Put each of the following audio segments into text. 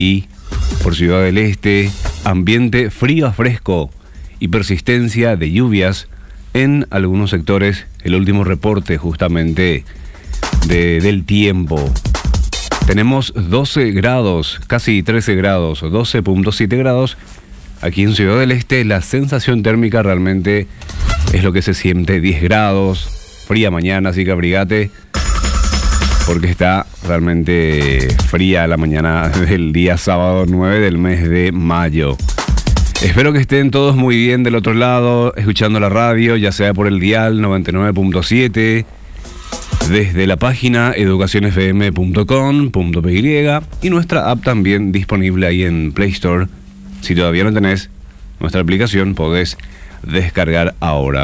Y por Ciudad del Este, ambiente frío a fresco y persistencia de lluvias en algunos sectores. El último reporte justamente del tiempo. Tenemos 12 grados, casi 13 grados, 12.7 grados. Aquí en Ciudad del Este la sensación térmica realmente es lo que se siente, 10 grados, fría mañana, así que abrigate, porque está realmente fría la mañana del día sábado 9 del mes de mayo. Espero que estén todos muy bien del otro lado, escuchando la radio, ya sea por el dial 99.7, desde la página educacionfm.com.py y nuestra app también disponible ahí en Play Store. Si todavía no tenés nuestra aplicación, podés descargar ahora.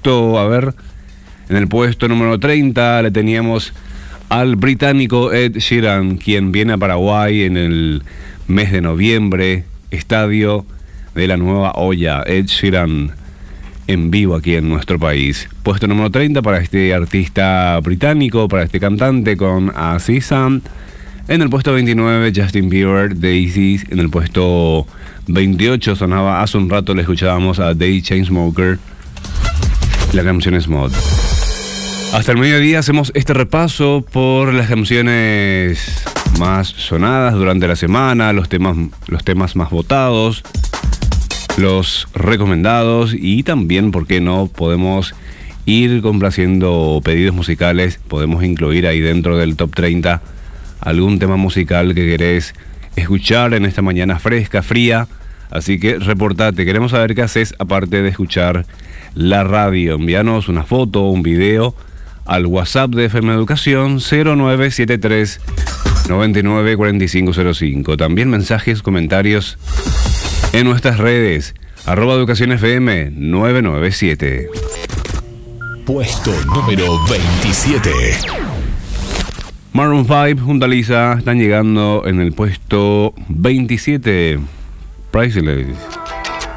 En el puesto número 30 le teníamos al británico Ed Sheeran, quien viene a Paraguay en el mes de noviembre, estadio de la Nueva Olla. Ed Sheeran en vivo aquí en nuestro país. Puesto número 30 para este artista británico, para este cantante con Aziza. En el puesto 29, Justin Bieber, Daisy. En el puesto 28 sonaba, hace un rato le escuchábamos a The Chainsmokers, la canción es Mod. Hasta el mediodía hacemos este repaso por las canciones más sonadas durante la semana, los temas más votados, los recomendados y también, ¿por qué no?, podemos ir complaciendo pedidos musicales, podemos incluir ahí dentro del top 30 algún tema musical que querés escuchar en esta mañana fresca, fría. Así que reportate, queremos saber qué haces aparte de escuchar la radio. Envíanos una foto, un video al WhatsApp de FM Educación 0973 994505. También mensajes, comentarios en nuestras redes, @EducaciónFM 997. Puesto número 27. Maroon 5 junto a Lisa están llegando en el puesto 27. Priceless.